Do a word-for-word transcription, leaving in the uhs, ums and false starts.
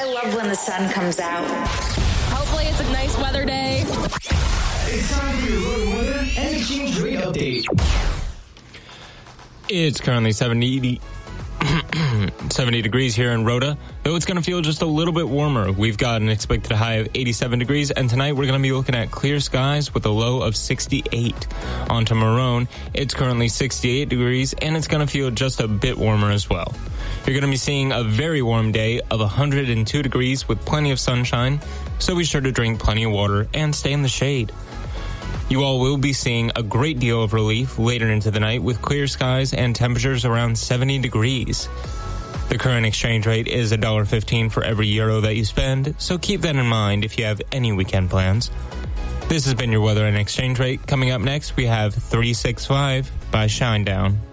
love when the sun comes out. Hopefully it's a nice weather day. It's time for your road weather and exchange rate update. It's currently seventy, seventy degrees here in Rhoda, though it's going to feel just a little bit warmer. We've got an expected high of eighty-seven degrees, and tonight we're going to be looking at clear skies with a low of sixty-eight. On to Marone, it's currently sixty-eight degrees, and it's going to feel just a bit warmer as well. You're going to be seeing a very warm day of one hundred two degrees with plenty of sunshine, so be sure to drink plenty of water and stay in the shade. You all will be seeing a great deal of relief later into the night with clear skies and temperatures around seventy degrees. The current exchange rate is one dollar fifteen for every euro that you spend, so keep that in mind if you have any weekend plans. This has been your weather and exchange rate. Coming up next, we have three sixty-five by Shinedown.